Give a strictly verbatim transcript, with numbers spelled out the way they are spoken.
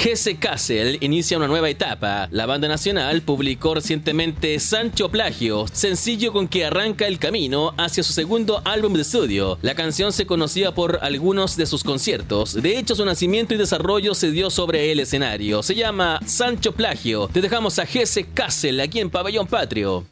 Jesse Castle inicia una nueva etapa. La banda nacional publicó recientemente Sancho Plagio, sencillo con que arranca el camino hacia su segundo álbum de estudio. La canción se conocía por algunos de sus conciertos. De hecho, su nacimiento y desarrollo se dio sobre el escenario. Se llama Sancho Plagio. Te dejamos a Jesse Castle aquí en Pabellón Patrio.